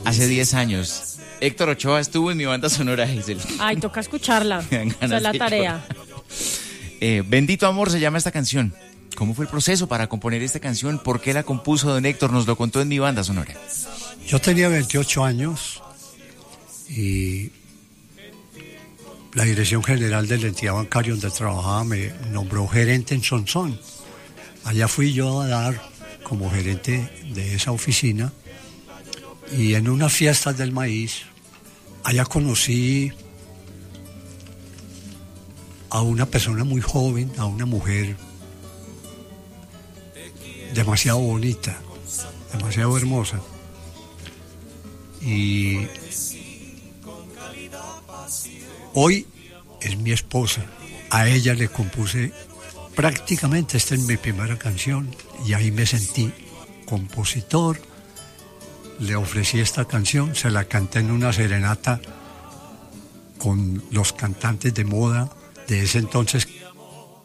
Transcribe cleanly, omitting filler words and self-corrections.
Hace 10 años. Héctor Ochoa estuvo en mi banda sonora, Giselle. Ay, toca escucharla. Me dan Esa ganas es la de tarea. Bendito Amor se llama esta canción. ¿Cómo fue el proceso para componer esta canción? ¿Por qué la compuso don Héctor? Nos lo contó en mi banda sonora. Yo tenía 28 años y la Dirección General de la entidad bancaria donde trabajaba me nombró gerente en Sonsón. Allá fui yo a dar como gerente de esa oficina y en unas fiestas del maíz, allá conocí a una persona muy joven, a una mujer demasiado bonita, demasiado hermosa. Y hoy es mi esposa. A ella le compuse prácticamente, esta es mi primera canción, y ahí me sentí compositor. Le ofrecí esta canción, se la canté en una serenata con los cantantes de moda de ese entonces